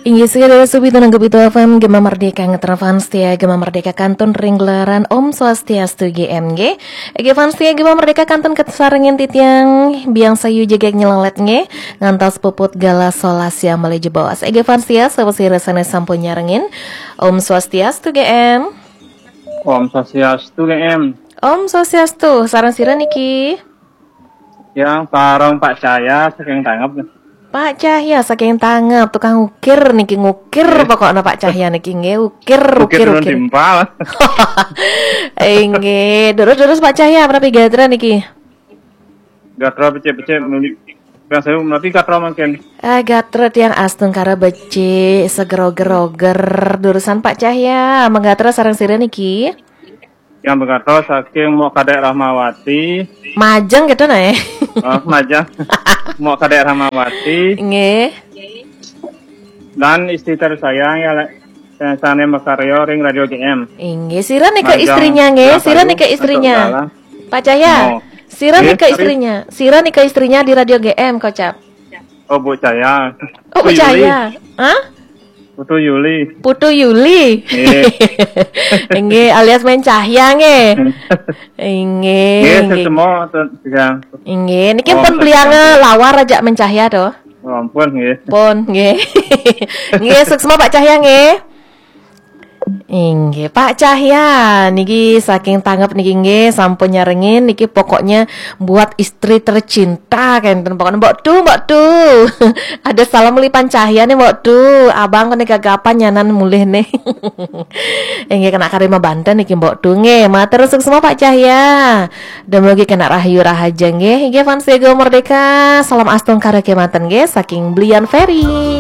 Inggih segera subito nanggepi FM Gema Merdeka ngetrafan setia Gema Merdeka Kantun Ringgleran Om Swastiastu GMG Ege fans setia Gema Merdeka Kantun Kesarengen titiang Biang sayu jegek nyelelet nge Ngantas puput gala solas yang meleje bawas Ege fans setia sebesi resane sampun nyarengin Om Swastiastu GM Om Swastiastu GM Om Swastiastu sarang sira niki yang parong Pak Cahya saking tanggap Pak Cahya saking tanggap tukang ukir niki ngukir pokoknya Pak Cahya niki nge ukir timpal. Nge terus Pak Cahya berapa gatra niki? Gatra becek yang saya nanti gatra mungkin. Gatra yang astung kara becek segeroger durusan Pak Cahya menggatra sarang sira niki. Yang bergatra saking mau kadek Rahmawati. Majang gitu nah Majang. Mau kadek Rahmawati. Nge. Dan istri tersayang ya Sane Makaryo ring Radio GM. Nge, sira nih ke istrinya nge, sira nih ke istrinya. Pak Cahya. Sira nih ke istrinya. Sira nih ke istrinya di Radio GM kocap. Oh Bu Cahya. Oh Bu Cahya. Hah? Putu Yuli. Putu Yuli. Nge alias main Cahya nge. Nge. Semua nge niki pun beliange lawar aja mencahya toh. Oh, ampun nge. Pun nge. Nge sukses Pak Cahya nge. Nggih Pak Cahya niki saking tanggap niki nggih sampun nyarengin niki pokoknya buat istri tercinta kan pokoknya mbok tuh ada salam lipan Cahya nih mbok tuh abang kene gagapan nyanan mulih nih nggih kena karima Banten niki mbok tuh nggih matur semua Pak Cahya demugi kena rahayu rahaja nggih fans Gema Merdeka salam astung kare kematen nggih saking Blian Ferry.